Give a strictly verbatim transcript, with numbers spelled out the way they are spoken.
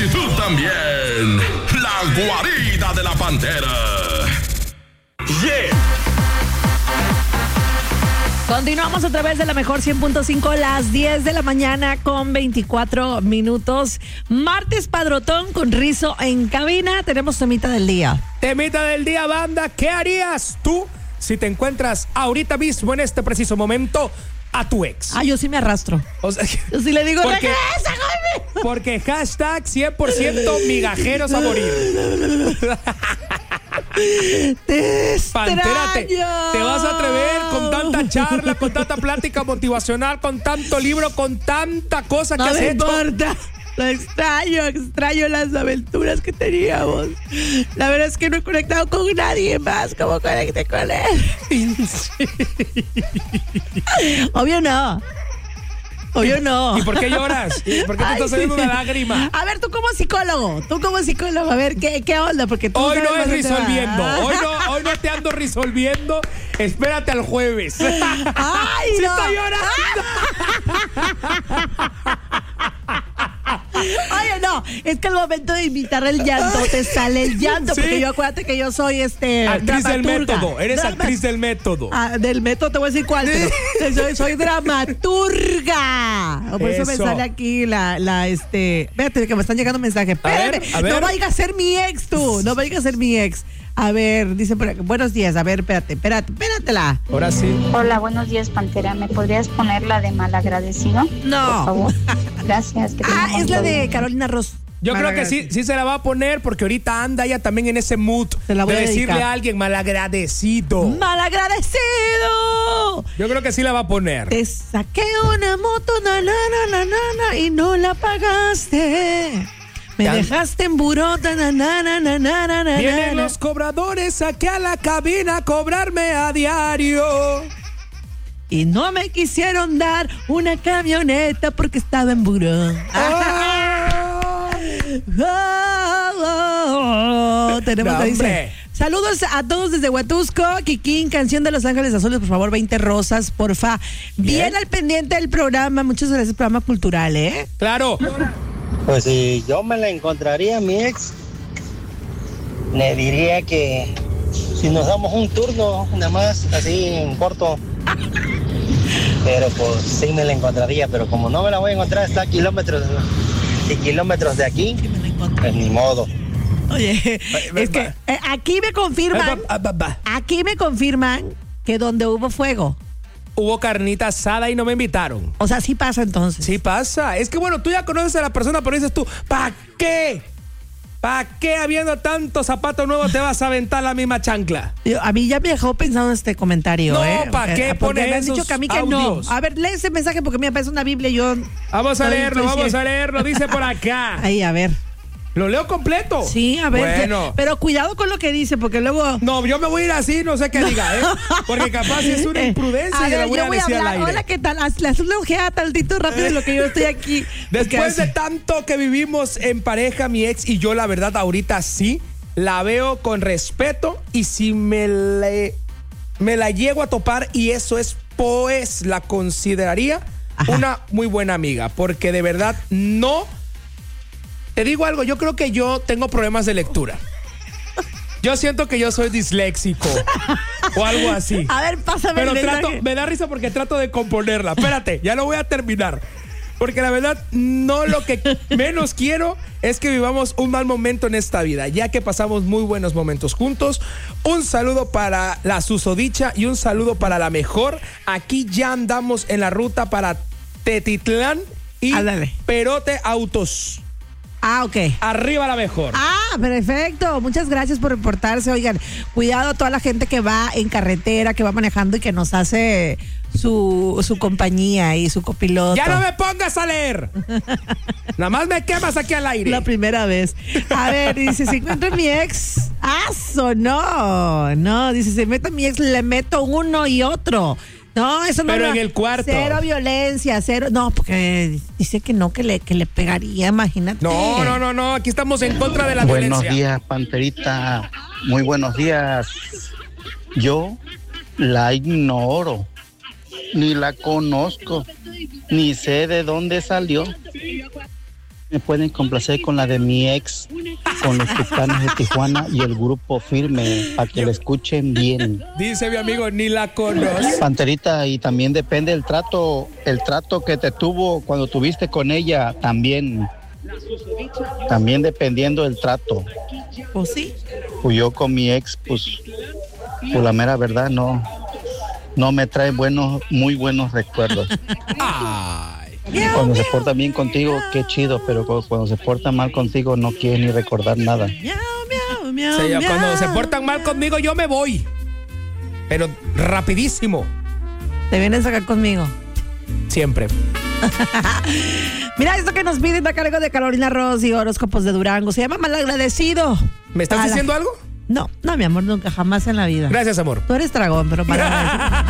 Y tú también. La guarida de la pantera. Yeah. Continuamos a través de la mejor cien punto cinco, las diez de la mañana con veinticuatro minutos. Martes padrotón con Rizo en cabina. Tenemos temita del día. Temita del día, banda. ¿Qué harías tú si te encuentras ahorita mismo, en este preciso momento, a tu ex? Ah, yo sí me arrastro. O sea, yo sí le digo, porque, regresa conmigo. Porque hashtag cien por ciento migajeros a morir. Te Pantera, te, te vas a atrever con tanta charla, con tanta plática motivacional, con tanto libro, con tanta cosa que no has me hecho. Importa. Lo extraño, extraño las aventuras que teníamos. La verdad es que no he conectado con nadie más como conecté con él. Obvio no. Obvio no. ¿Y por qué lloras? ¿Y por qué te está saliendo una lágrima? A ver, tú como psicólogo, tú como psicólogo, a ver, ¿qué, qué onda? Porque tú hoy sabes no es resolviendo, hoy ah. no, hoy no te ando resolviendo. Espérate al jueves. ¡Ay, ¡Sí no! está llorando! Oye, no, es que al momento de imitar el llanto te sale el llanto, ¿Sí? Porque yo acuérdate que yo soy este actriz del método, eres Drama- actriz del método. Ah, del método te voy a decir cuál, pero soy, soy dramaturga. Por eso. eso me sale aquí la, la este. Espérate, que me están llegando mensajes. Espérate, a ver. No vaya a ser mi ex tú, no vaya a ser mi ex. A ver, dice por aquí, buenos días, a ver, espérate, espérate, espératela. Ahora sí. Hola, buenos días, Pantera. ¿Me podrías poner la de malagradecido? No. Por favor. Gracias. Que Ah, tengas es la buen de día. Carolina Ross. Yo creo que sí, sí se la va a poner porque ahorita anda ella también en ese mood Se la voy de a decirle dedicar. a alguien malagradecido. ¡Malagradecido! Yo creo que sí la va a poner. Te saqué una moto, na, na, na, na, na, na, y no la pagaste. Me Ya. dejaste en burota, na, na, na, na, na, na, na, Vienen na. los cobradores aquí a la cabina a cobrarme a diario. Y no me quisieron dar una camioneta porque estaba en buró. Ah. Oh, oh, oh. Tenemos No, que dice. hombre. Saludos a todos desde Huatusco, Kikín, canción de Los Ángeles Azules, por favor, veinte rosas, porfa. Bien, Bien. al pendiente del programa, muchas gracias, programa cultural, ¿eh? Claro. Pues si yo me la encontraría a mi ex, le diría que si nos damos un turno, nada más así en corto, pero pues sí me la encontraría, pero como no me la voy a encontrar, está a kilómetros y kilómetros de aquí, pues ni modo. Oye, es que eh, aquí me confirman, Ah, bah, bah. aquí me confirman que donde hubo fuego, Hubo carnita asada y no me invitaron. o sea, sí pasa entonces. Sí pasa. Es que bueno, tú ya conoces a la persona, pero dices tú, ¿para qué? ¿Para qué habiendo tantos zapatos nuevos te vas a aventar la misma chancla? Yo- a mí ya me dejó pensando este comentario, No, ¿eh? ¿pa' qué Eh, porque pone me han dicho esos que a mí que audios? no. A ver, lee ese mensaje porque me parece una Biblia y yo... Vamos a Estoy- leerlo, estoy- vamos a leerlo. Dice por acá. Ahí, a ver. ¿Lo leo completo? Sí, a ver. Bueno. Pero cuidado con lo que dice, porque luego... No, yo me voy a ir así, no sé qué diga, ¿eh? Porque capaz si es una Eh, imprudencia a y la ver, voy yo a voy a decir al hablar. aire. Hola, ¿qué tal? Haz- Le haces una ojeada tantito rápido de lo que yo estoy aquí. Después Porque- de tanto que vivimos en pareja, mi ex y yo, la verdad, ahorita sí, la veo con respeto y si me, le, me la llego a topar y eso es, pues, la consideraría Ajá. una muy buena amiga, porque de verdad no... Te digo algo, yo creo que yo tengo problemas de lectura. Yo siento que yo soy disléxico o algo así. A ver, pásame Pero el trato, mensaje. me da risa porque trato de componerla. Espérate, ya lo voy a terminar. Porque la verdad, no lo que menos quiero es que vivamos un mal momento en esta vida, ya que pasamos muy buenos momentos juntos. Un saludo para la susodicha y un saludo para la mejor. Aquí ya andamos en la ruta para Tetitlán y Ándale. Perote Autos. Ah, ok. Arriba la mejor. Ah, perfecto. Muchas gracias por reportarse. Oigan, cuidado a toda la gente que va en carretera, que va manejando y que nos hace su, su compañía y su copiloto. Ya no me pongas a leer. Nada más me quemas aquí al aire. La primera vez. A ver, dice, si encuentro a mi ex, ¡aso! No, no, dice, si meto a mi ex, le meto uno y otro. No, eso no. Pero no. en el cuarto. Cero violencia, cero. No, porque dice que no, que le, que le pegaría, imagínate. No, no, no, no. Aquí estamos en contra de la Buenos violencia. días, Panterita. Muy buenos días. Yo la ignoro, ni la conozco, ni sé de dónde salió. Me pueden complacer con la de mi ex, con los Tucanes de Tijuana y el Grupo Firme, para que la escuchen bien. Dice mi amigo, ni la conoce. Panterita, y también depende el trato, el trato que te tuvo cuando tuviste con ella, también, también dependiendo del trato. Pues sí. Pues yo con mi ex, pues, por la mera verdad, no, no me trae buenos, muy buenos recuerdos. Ay. Cuando se porta bien contigo, qué chido, pero cuando se porta mal contigo, no quiere ni recordar nada. Miau, miau, miau, O sea, yo, miau. cuando se portan mal conmigo, yo me voy. Pero rapidísimo. Te vienes acá conmigo. Siempre. Mira, esto que nos piden a cargo de Carolina Ross y horóscopos de Durango. Se llama Malagradecido. ¿Me estás A la- diciendo algo? No, no, mi amor, nunca, jamás en la vida. Gracias, amor. Tú eres dragón, pero para